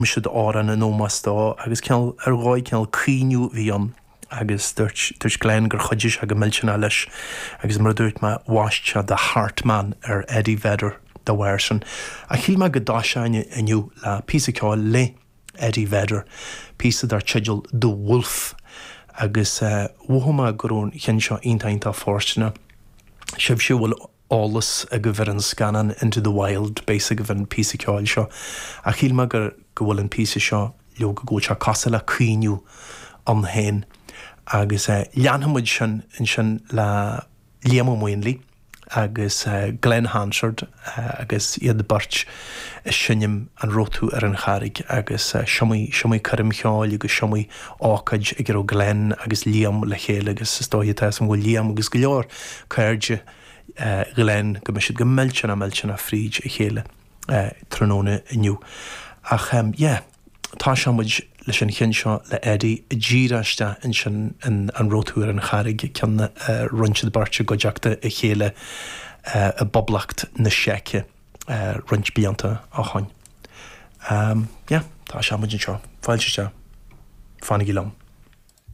siad áran an ómastá agus ceall ar gáid ceall cíniú bhíon agus dúirt Glenn gur chuidir a go millsena leis agus mar dúirt me bhaiste de Hartman ar Eddie Vedder da bhairsin. A chiil me go dáiseine iniu le písa ceáil le Eddie Vedder, písa dar teideal The Wolf agus bhuama gurún chin seo intainta fórstena. Sibh siú bhfuil álas a go bhar an scanan Into the Wild bésa go bhar an písa ceáil seo. A chiil me gur go bhfuil an písa seo leo go gúil se casa le cíniú an hain. Agus leanhamid sin le Liam O'Muinley agus Glenn Hansard agus iad bart sinnim an rótú ar an charig agus siomí carim cheáil agus siomí ácaid ag gur Glenn agus Liam le chéile agus stáithe an bhfuil Liam agus go leor cairde Glenn go me siad go millsena fríd i chéile tróna inniu. Ach tá seamuid leis an chin seo le Eddie ddíraiste in sin an rótúir an charig ceanna runsead barte go deachta i chéile a boblacht na seice runt bíanta a chain. Tá seamuid seo, fáilte fannig í lom.